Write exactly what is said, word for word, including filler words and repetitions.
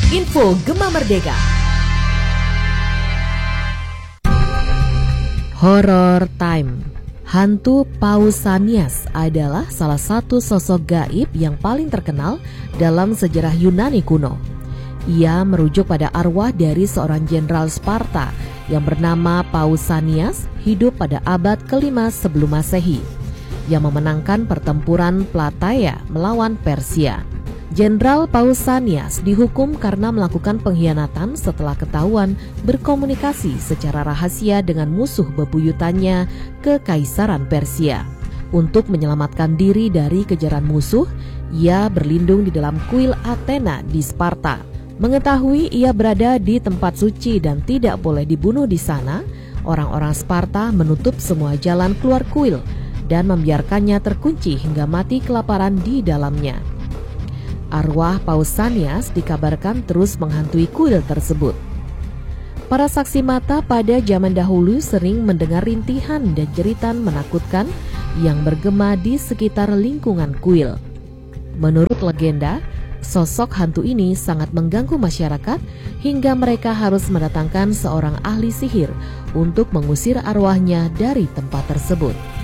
Info Gema Merdeka. Horror Time. Hantu Pausanias adalah salah satu sosok gaib yang paling terkenal dalam sejarah Yunani kuno. Ia merujuk pada arwah dari seorang jenderal Sparta yang bernama Pausanias, hidup pada abad kelima sebelum Masehi, yang memenangkan pertempuran Plataea melawan Persia. Jenderal Pausanias dihukum karena melakukan pengkhianatan setelah ketahuan berkomunikasi secara rahasia dengan musuh bebuyutannya, Kekaisaran Persia. Untuk menyelamatkan diri dari kejaran musuh, ia berlindung di dalam kuil Athena di Sparta. Mengetahui ia berada di tempat suci dan tidak boleh dibunuh di sana, orang-orang Sparta menutup semua jalan keluar kuil dan membiarkannya terkunci hingga mati kelaparan di dalamnya. Arwah Pausanias dikabarkan terus menghantui kuil tersebut. Para saksi mata pada zaman dahulu sering mendengar rintihan dan jeritan menakutkan yang bergema di sekitar lingkungan kuil. Menurut legenda, sosok hantu ini sangat mengganggu masyarakat hingga mereka harus mendatangkan seorang ahli sihir untuk mengusir arwahnya dari tempat tersebut.